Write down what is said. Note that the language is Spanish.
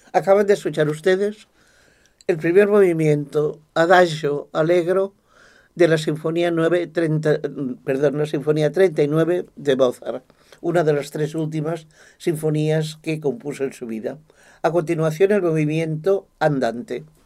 Acaban de escuchar ustedes el primer movimiento, Adagio Allegro, de la Sinfonía 930, perdón, la Sinfonía 39 de Mozart, una de las tres últimas sinfonías que compuso en su vida. A continuación, el movimiento Andante.